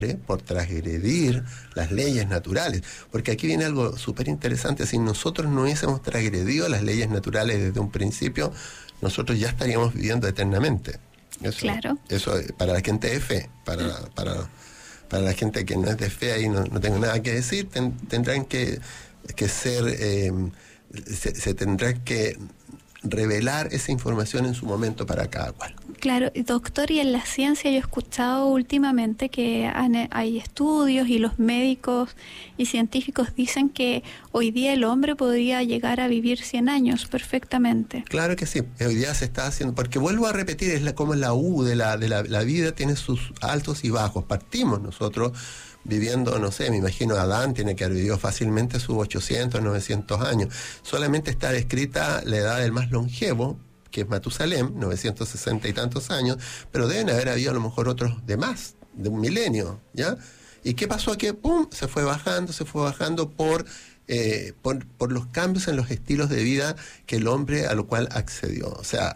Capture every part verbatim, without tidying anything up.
por transgredir las leyes naturales, porque aquí viene algo súper interesante. Si nosotros no hubiésemos transgredido las leyes naturales desde un principio, nosotros ya estaríamos viviendo eternamente. Eso, claro. Eso para la gente de fe, para, para, para la gente que no es de fe, ahí no, no tengo nada que decir, ten, tendrán que, que ser, eh, se, se tendrá que revelar esa información en su momento para cada cual. Claro, doctor, y en la ciencia yo he escuchado últimamente que han, hay estudios y los médicos y científicos dicen que hoy día el hombre podría llegar a vivir cien años perfectamente. Claro que sí, hoy día se está haciendo, porque vuelvo a repetir, es la, como la U de la, de la, la vida, tiene sus altos y bajos. Partimos nosotros viviendo, no sé, me imagino Adán tiene que haber vivido fácilmente sus ochocientos, novecientos años. Solamente está descrita la edad del más longevo, que es Matusalén, novecientos sesenta y tantos años, pero deben haber habido a lo mejor otros de más, de un milenio, ¿ya? ¿Y qué pasó aquí? ¡Pum! Se fue bajando, se fue bajando por, eh, por, por los cambios en los estilos de vida que el hombre a lo cual accedió. O sea,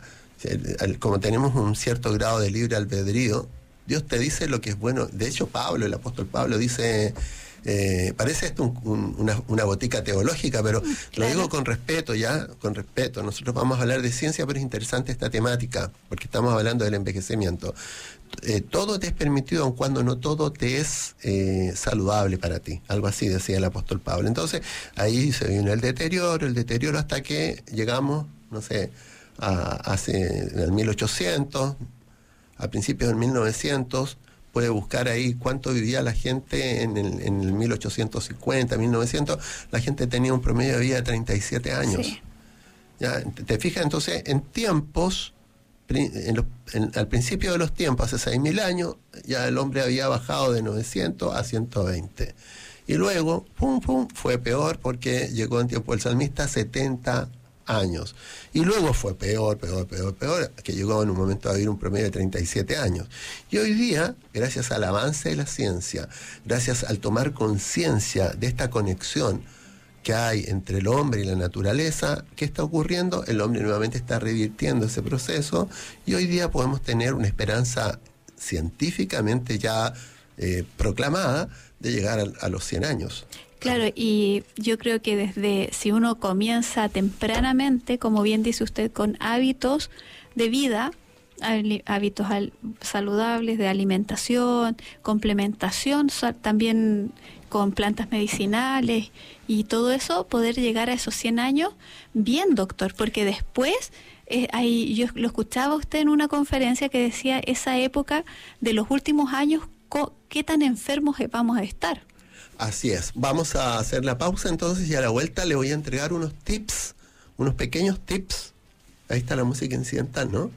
como tenemos un cierto grado de libre albedrío, Dios te dice lo que es bueno. De hecho, Pablo, el apóstol Pablo, dice... Eh, parece esto un, un, una, una botica teológica, pero claro, lo digo con respeto, ya, con respeto. Nosotros vamos a hablar de ciencia, pero es interesante esta temática, porque estamos hablando del envejecimiento. Eh, todo te es permitido, aun cuando no todo te es eh, saludable para ti. Algo así decía el apóstol Pablo. Entonces, ahí se viene el deterioro, el deterioro hasta que llegamos, no sé, a, hace en el mil ochocientos, a principios del mil novecientos, puede buscar ahí cuánto vivía la gente en el, en el mil ochocientos cincuenta, mil novecientos, la gente tenía un promedio de vida de treinta y siete años. Sí. ¿Ya? ¿Te fijas? Entonces, en tiempos, en los, en, al principio de los tiempos, hace seis mil años, ya el hombre había bajado de novecientos a ciento veinte. Y luego, pum, pum, fue peor porque llegó en tiempo del salmista setenta años. Y luego fue peor, peor, peor, peor, que llegó en un momento a vivir un promedio de treinta y siete años. Y hoy día, gracias al avance de la ciencia, gracias al tomar conciencia de esta conexión que hay entre el hombre y la naturaleza, ¿qué está ocurriendo? El hombre nuevamente está revirtiendo ese proceso y hoy día podemos tener una esperanza científicamente ya eh, proclamada de llegar a, a los cien años. Claro, y yo creo que desde, si uno comienza tempranamente, como bien dice usted, con hábitos de vida, hábitos saludables de alimentación, complementación, también con plantas medicinales y todo eso, poder llegar a esos cien años bien, doctor, porque después, eh, hay, yo lo escuchaba usted en una conferencia que decía esa época de los últimos años, ¿qué tan enfermos vamos a estar? Así es. Vamos a hacer la pausa entonces y a la vuelta le voy a entregar unos tips, unos pequeños tips. Ahí está la música incidental, ¿no?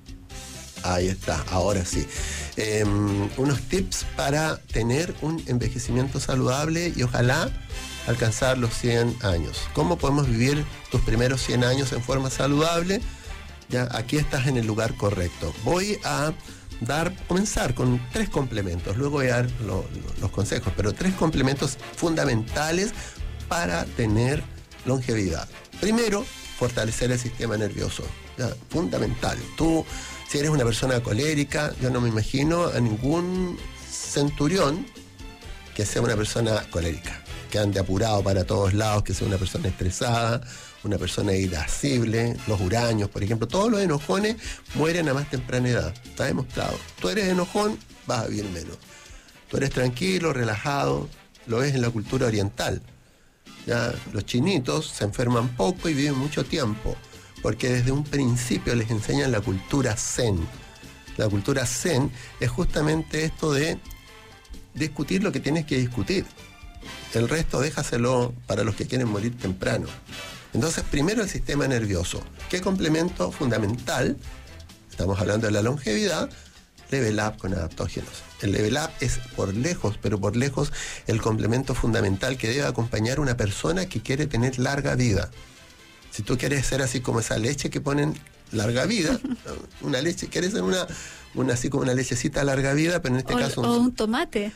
Ahí está, ahora sí. Eh, unos tips para tener un envejecimiento saludable y ojalá alcanzar los cien años. ¿Cómo podemos vivir tus primeros cien años en forma saludable? Ya, aquí estás en el lugar correcto. Voy a dar, comenzar con tres complementos, luego voy a dar lo, lo, los consejos, pero tres complementos fundamentales para tener longevidad. Primero, fortalecer el sistema nervioso, ¿ya? Fundamental. Tú, si eres una persona colérica, yo no me imagino a ningún centurión que sea una persona colérica, que ande apurado para todos lados, que sea una persona estresada, una persona irascible, los huraños, por ejemplo. Todos los enojones mueren a más temprana edad, está demostrado. Tú eres enojón, vas a vivir menos. Tú eres tranquilo, relajado, lo ves en la cultura oriental. Ya, los chinitos se enferman poco y viven mucho tiempo, porque desde un principio les enseñan la cultura zen. La cultura zen es justamente esto de discutir lo que tienes que discutir. El resto déjaselo para los que quieren morir temprano. Entonces, primero el sistema nervioso. ¿Qué complemento fundamental? Estamos hablando de la longevidad. Level Up con adaptógenos. El Level Up es por lejos, pero por lejos, el complemento fundamental que debe acompañar a una persona que quiere tener larga vida. Si tú quieres ser así como esa leche que ponen larga vida, una leche, quieres ser una, una así como una lechecita larga vida, pero en este o, caso... O un tomate.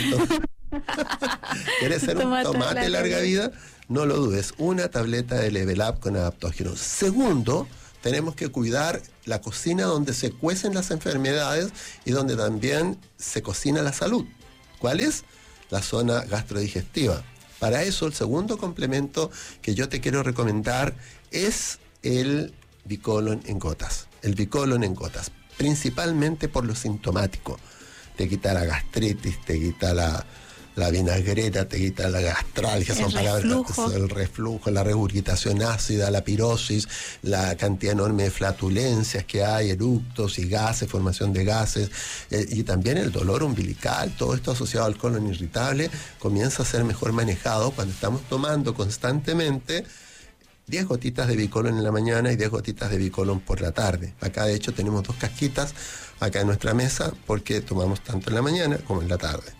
¿Quieres ser un tomate, un tomate larga vida? No lo dudes, una tableta de Level Up con adaptógenos. Segundo, tenemos que cuidar la cocina donde se cuecen las enfermedades y donde también se cocina la salud. ¿Cuál es? La zona gastrodigestiva. Para eso, el segundo complemento que yo te quiero recomendar es el Bicolon en gotas. El Bicolon en gotas, principalmente por lo sintomático. Te quita la gastritis, te quita la, la vinagreta, te quita la gastralgia, son palabras, el reflujo, la regurgitación ácida, la pirosis, la cantidad enorme de flatulencias que hay, eructos y gases, formación de gases, eh, y también el dolor umbilical, todo esto asociado al colon irritable, comienza a ser mejor manejado cuando estamos tomando constantemente diez gotitas de Bicolon en la mañana y diez gotitas de Bicolon por la tarde. Acá de hecho tenemos dos casquitas acá en nuestra mesa porque tomamos tanto en la mañana como en la tarde.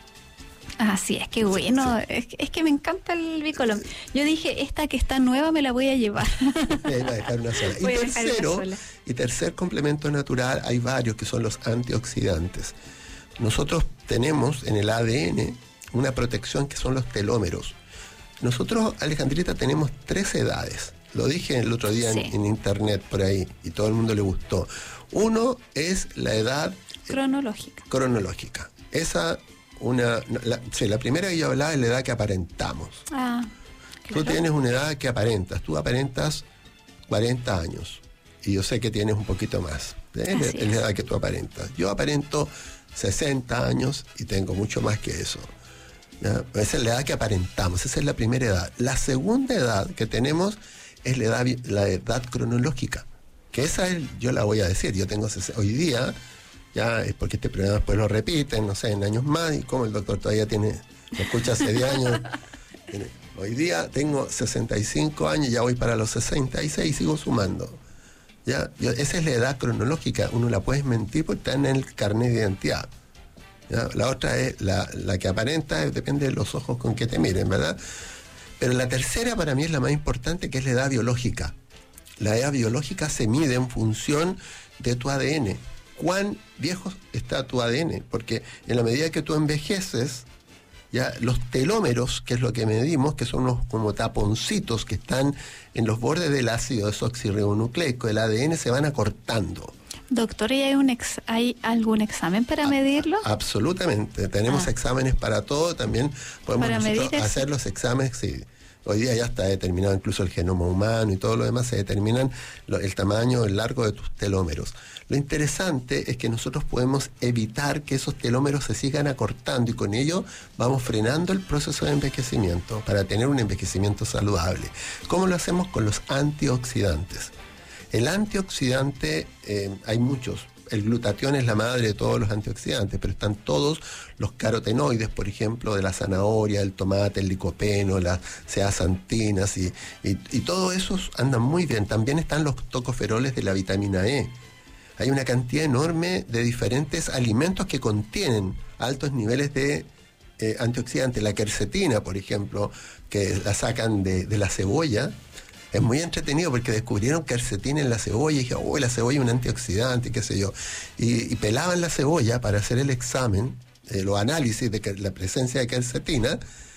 Así es, que bueno, sí. es, es que me encanta el Bicolon. Sí. Yo dije, esta que está nueva me la voy a llevar. Me voy a dejar una sola. Y tercero, una sola. y tercer complemento natural, hay varios que son los antioxidantes. Nosotros tenemos en el A D N una protección que son los telómeros. Nosotros, Alejandrita, tenemos tres edades. Lo dije el otro día sí. en, en internet por ahí y todo el mundo le gustó. Uno es la edad cronológica. Cronológica. Esa, una, la, sí, la primera que yo hablaba es la edad que aparentamos. Ah, claro. Tú tienes una edad que aparentas. Tú aparentas cuarenta años. Y yo sé que tienes un poquito más. ¿eh? Es, es la edad que tú aparentas. Yo aparento sesenta años y tengo mucho más que eso. ¿Ya? Esa es la edad que aparentamos, esa es la primera edad. La segunda edad que tenemos es la edad, la edad cronológica, que esa es, yo la voy a decir, yo tengo hoy día, ya es porque este programa después lo repiten, no sé, en años más, y como el doctor todavía tiene, me escucha hace diez años, tiene, hoy día tengo sesenta y cinco años, ya voy para los sesenta y seis y sigo sumando. ¿Ya? Yo, esa es la edad cronológica, uno la puedes mentir porque está en el carnet de identidad. ¿Ya? La otra es la, la que aparenta, depende de los ojos con que te miren, ¿verdad? Pero la tercera para mí es la más importante, que es la edad biológica. La edad biológica se mide en función de tu A D N. ¿Cuán viejo está tu A D N? Porque en la medida que tú envejeces, ya los telómeros, que es lo que medimos, que son unos como taponcitos que están en los bordes del ácido desoxirribonucleico, el A D N se van acortando. Doctor, ¿y hay, un ex, hay algún examen para medirlo? A, absolutamente, tenemos ah. exámenes para todo, también podemos nosotros hacer los exámenes, sí. Hoy día ya está determinado incluso el genoma humano y todo lo demás, se determinan lo, el tamaño, el largo de tus telómeros. Lo interesante es que nosotros podemos evitar que esos telómeros se sigan acortando y con ello vamos frenando el proceso de envejecimiento para tener un envejecimiento saludable. ¿Cómo lo hacemos? Con los antioxidantes. El antioxidante, eh, hay muchos. El glutatión es la madre de todos los antioxidantes, pero están todos los carotenoides, por ejemplo, de la zanahoria, el tomate, el licopeno, las zeaxantinas, y, y, y todos esos andan muy bien. También están los tocoferoles de la vitamina E. Hay una cantidad enorme de diferentes alimentos que contienen altos niveles de eh, antioxidantes. La quercetina, por ejemplo, que la sacan de, de la cebolla. Es muy entretenido porque descubrieron quercetina en la cebolla y dije, oh, la cebolla es un antioxidante, qué sé yo. Y, y pelaban la cebolla para hacer el examen, eh, los análisis de que, la presencia de quercetina,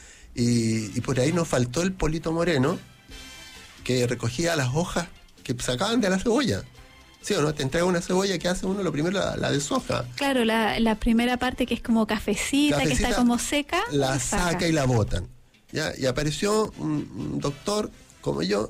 y, y por ahí nos faltó el Polito Moreno, que recogía las hojas que sacaban de la cebolla. ¿Sí o no? Te entrega una cebolla, que hace uno? Lo primero la, la deshoja. Claro, la, la primera parte que es como cafecita, cafecita que está como seca. La saca, saca y la botan. ¿Ya? Y apareció un, un doctor como yo,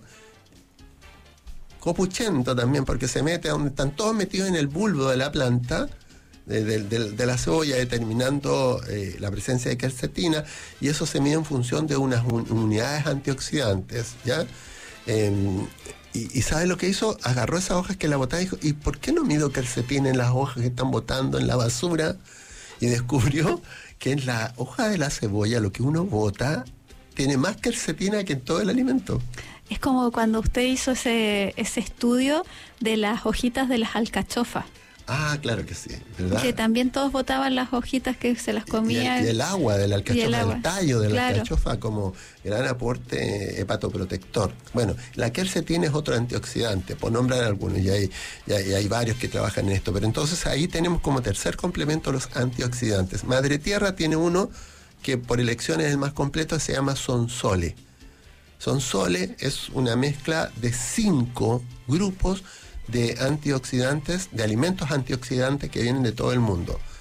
copuchento también, porque se mete a donde están todos metidos en el bulbo de la planta, de, de, de, de la cebolla, determinando eh, la presencia de quercetina, y eso se mide en función de unas un, unidades antioxidantes, ¿ya? Eh, y, y ¿sabe lo que hizo? Agarró esas hojas que la botaba y dijo, ¿y por qué no mido quercetina en las hojas que están botando en la basura? Y descubrió que en la hoja de la cebolla, lo que uno bota, tiene más quercetina que en todo el alimento. Es como cuando usted hizo ese, ese estudio de las hojitas de las alcachofas. Ah, claro que sí, ¿verdad? Que también todos botaban las hojitas que se las comían. Y el, y el agua de la alcachofa, el, el tallo de la claro. alcachofa como gran aporte hepatoprotector. Bueno, la quercetina es otro antioxidante, por nombrar algunos, y hay, y hay, y hay varios que trabajan en esto. Pero entonces ahí tenemos como tercer complemento los antioxidantes. Madre Tierra tiene uno que por elección es el más completo, se llama Sonsole. Sonsole es una mezcla de cinco grupos de antioxidantes, de alimentos antioxidantes que vienen de todo el mundo.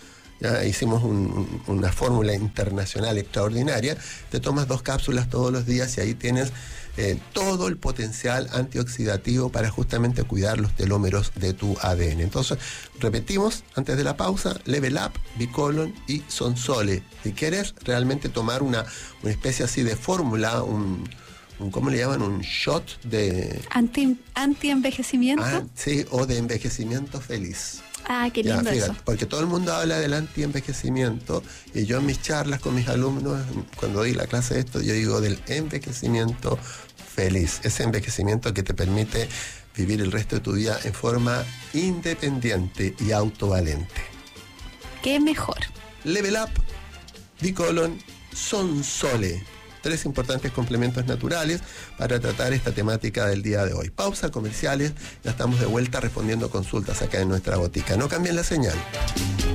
Ya hicimos un, un, una fórmula internacional extraordinaria. Te tomas dos cápsulas todos los días y ahí tienes eh, todo el potencial antioxidativo para justamente cuidar los telómeros de tu A D N. Entonces, repetimos antes de la pausa: Level Up, Bicolon y Sonsole. Si quieres realmente tomar una, una especie así de fórmula, un, un ¿cómo le llaman? Un shot de Anti, anti-envejecimiento. Ah, sí, o de envejecimiento feliz. Ah, qué lindo. Ya, fíjate, eso. Porque todo el mundo habla del anti-envejecimiento y yo en mis charlas con mis alumnos, cuando doy la clase de esto, yo digo del envejecimiento feliz. Ese envejecimiento que te permite vivir el resto de tu vida en forma independiente y autovalente. ¿Qué mejor? Level Up, Bicolon, Sonsole. Tres importantes complementos naturales para tratar esta temática del día de hoy. Pausa, comerciales, ya estamos de vuelta respondiendo consultas acá en nuestra botica. No cambien la señal.